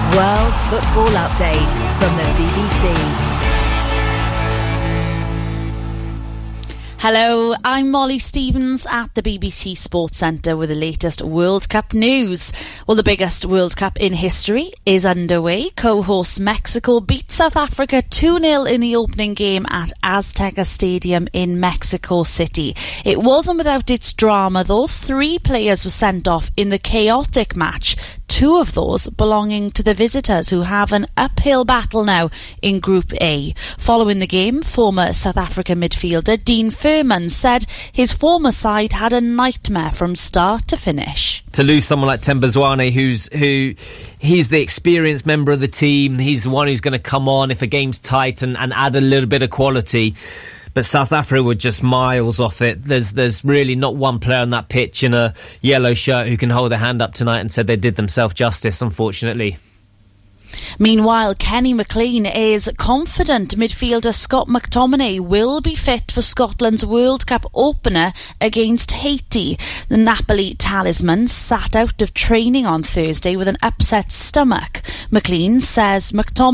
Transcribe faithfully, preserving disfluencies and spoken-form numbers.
World Football Update from the B B C. Hello, I'm Molly Stevens at the B B C Sports Centre with the latest World Cup news. Well, the biggest World Cup in history is underway. Co-host Mexico beat South Africa two nil in the opening game at Azteca Stadium in Mexico City. It wasn't without its drama though. Three players were sent off in the chaotic match. Two of those belonging to the visitors, who have an uphill battle now in Group A. Following the game, former South African midfielder Dean Furman said his former side had a nightmare from start to finish. To lose someone like Themba Zwane, who's who, he's the experienced member of the team. He's the one who's going to come on if a game's tight and, and add a little bit of quality. But South Africa were just miles off it. There's there's really not one player on that pitch in a yellow shirt who can hold their hand up tonight and said they did themselves justice, unfortunately. Meanwhile, Kenny McLean is confident midfielder Scott McTominay will be fit for Scotland's World Cup opener against Haiti. The Napoli talisman sat out of training on Thursday with an upset stomach. McLean says McTominay